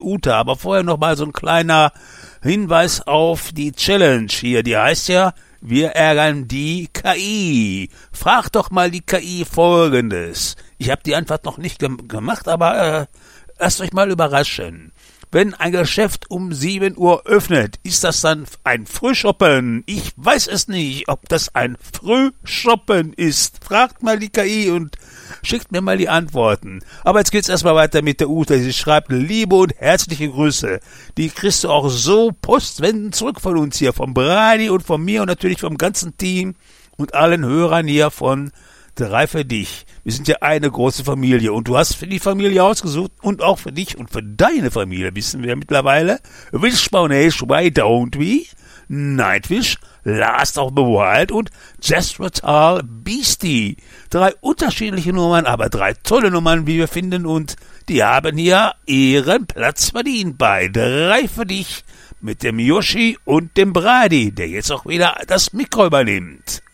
Ute. Aber vorher noch mal so ein kleiner Hinweis auf die Challenge hier. Die heißt ja, wir ärgern die KI. Frag doch mal die KI Folgendes. Ich habe die Antwort noch nicht gemacht, aber lasst euch mal überraschen. Wenn ein Geschäft um 7 Uhr öffnet, ist das dann ein Frühschoppen? Ich weiß es nicht, ob das ein Frühschoppen ist. Fragt mal die KI und schickt mir mal die Antworten. Aber jetzt geht's erstmal weiter mit der Ute. Sie schreibt liebe und herzliche Grüße. Die kriegst du auch so postwendend zurück von uns hier, vom Brady und von mir und natürlich vom ganzen Team und allen Hörern hier von Drei für dich. Wir sind ja eine große Familie und du hast für die Familie ausgesucht und auch für dich und für deine Familie wissen wir mittlerweile. Wishbone, Why Don't We? Nightwish, Last of the Wild und Jethro Beastie. 3 unterschiedliche Nummern, aber 3 tolle Nummern, wie wir finden, und die haben hier ihren Platz verdient bei Drei für dich mit dem Yoshi und dem Brady, der jetzt auch wieder das Mikro übernimmt.